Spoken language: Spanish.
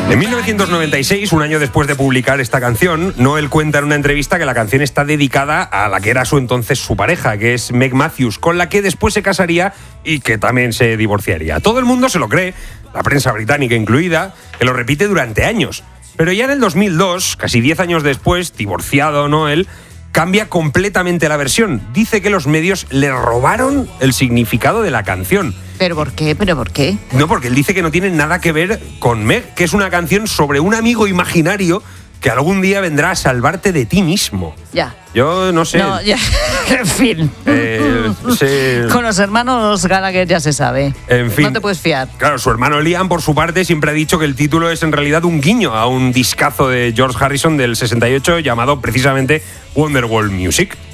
En 1996, un año después de publicar esta canción, Noel cuenta en una entrevista que la canción está dedicada a la que era su pareja, que es Meg Matthews, con la que después se casaría y que también se divorciaría. Todo el mundo se lo cree, la prensa británica incluida, que lo repite durante años. Pero ya en el 2002, casi 10 años después, divorciado Noel, cambia completamente la versión. Dice que los medios le robaron el significado de la canción. ¿Pero por qué? No, porque él dice que no tiene nada que ver con Meg, que es una canción sobre un amigo imaginario que algún día vendrá a salvarte de ti mismo. Ya. Yo no sé. No, ya. En fin. Con los hermanos Gallagher ya se sabe. En fin. No te puedes fiar. Claro, su hermano Liam, por su parte, siempre ha dicho que el título es en realidad un guiño a un discazo de George Harrison del 68 llamado precisamente Wonderwall Music.